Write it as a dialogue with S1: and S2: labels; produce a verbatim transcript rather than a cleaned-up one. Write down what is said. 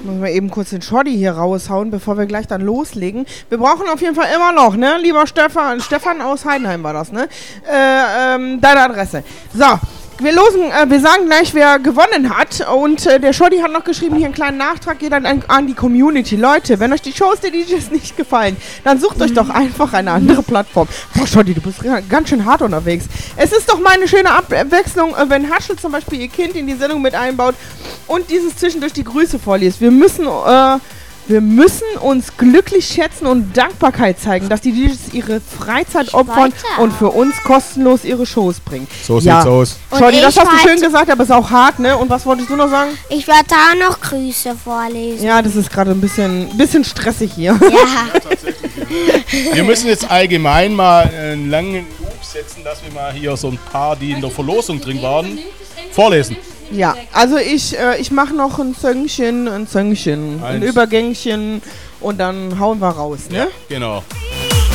S1: Müssen wir eben kurz den Schoddy hier raushauen, bevor wir gleich dann loslegen. Wir brauchen auf jeden Fall immer noch, ne? Lieber Stefan, Stefan aus Heidenheim war das, ne? Äh, ähm, deine Adresse. So. Wir losen, äh, wir sagen gleich, wer gewonnen hat. Und äh, der Schoddy hat noch geschrieben, hier einen kleinen Nachtrag geht dann an, an die Community. Leute, wenn euch die Shows der D Js nicht gefallen, dann sucht euch doch einfach eine andere Plattform. Boah, Schoddy, du bist ganz schön hart unterwegs. Es ist doch mal eine schöne Abwechslung, äh, wenn Haschel zum Beispiel ihr Kind in die Sendung mit einbaut und dieses zwischendurch die Grüße vorliest. Wir müssen... Äh, Wir müssen uns glücklich schätzen und Dankbarkeit zeigen, dass die D Js ihre Freizeit opfern und für uns kostenlos ihre Shows bringen.
S2: So
S1: ja.
S2: sieht's aus.
S1: Schoddy, das hast du schön gesagt, aber ist auch hart, ne? Und was wolltest du noch sagen?
S3: Ich werde da noch Grüße vorlesen.
S1: Ja, das ist gerade ein bisschen, bisschen stressig hier.
S3: Ja.
S2: Wir müssen jetzt allgemein mal einen langen Loop setzen, dass wir mal hier so ein paar, die in der Verlosung drin waren, vorlesen.
S1: Ja, also ich, äh, ich mache noch ein Zöngchen, ein Zöngchen, ein
S2: Eins.
S1: Übergängchen und dann hauen wir raus, ne?
S2: Ja, genau.